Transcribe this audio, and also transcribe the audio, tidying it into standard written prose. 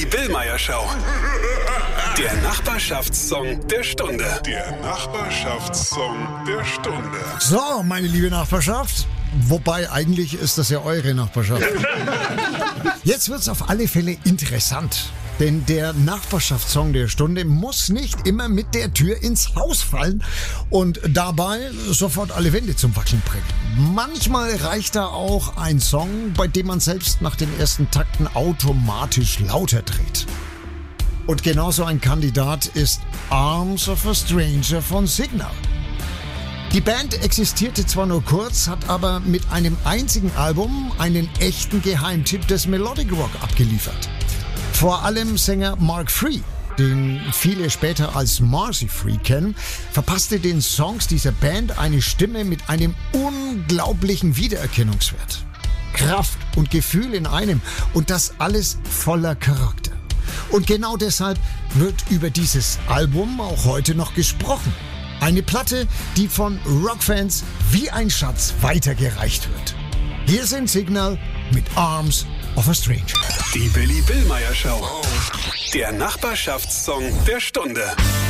Billmeyer Show. Der Nachbarschaftssong der Stunde. Der Nachbarschaftssong der Stunde. So, meine liebe Nachbarschaft. Wobei, eigentlich ist das ja eure Nachbarschaft. Jetzt wird's auf alle Fälle interessant. Denn der Nachbarschaftssong der Stunde muss nicht immer mit der Tür ins Haus fallen und dabei sofort alle Wände zum Wackeln bringen. Manchmal reicht da auch ein Song, bei dem man selbst nach den ersten Takten automatisch lauter dreht. Und genauso ein Kandidat ist Arms of a Stranger von Signal. Die Band existierte zwar nur kurz, hat aber mit einem einzigen Album einen echten Geheimtipp des Melodic Rock abgeliefert. Vor allem Sänger Mark Free, den viele später als Marcy Free kennen, verpasste den Songs dieser Band eine Stimme mit einem unglaublichen Wiedererkennungswert. Kraft und Gefühl in einem und das alles voller Charakter. Und genau deshalb wird über dieses Album auch heute noch gesprochen. Eine Platte, die von Rockfans wie ein Schatz weitergereicht wird. Hier sind Signal mit Arms of a Stranger. Die Billy Billmeyer Show. Der Nachbarschaftssong der Stunde.